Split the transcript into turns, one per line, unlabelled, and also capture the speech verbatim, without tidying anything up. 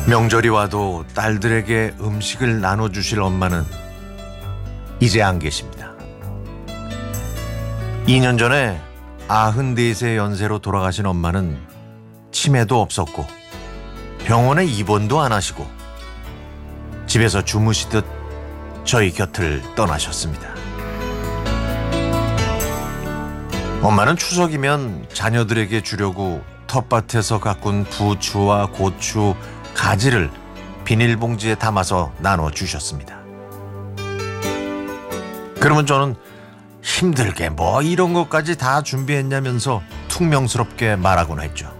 명절이 와도 딸들에게 음식을 나눠주실 엄마는 이제 안 계십니다. 이 년 전에 아흔네 세 연세로 돌아가신 엄마는 치매도 없었고 병원에 입원도 안 하시고 집에서 주무시듯 저희 곁을 떠나셨습니다. 엄마는 추석이면 자녀들에게 주려고 텃밭에서 가꾼 부추와 고추, 가지를 비닐봉지에 담아서 나눠주셨습니다. 그러면 저는 힘들게 뭐 이런 것까지 다 준비했냐면서 퉁명스럽게 말하곤 했죠.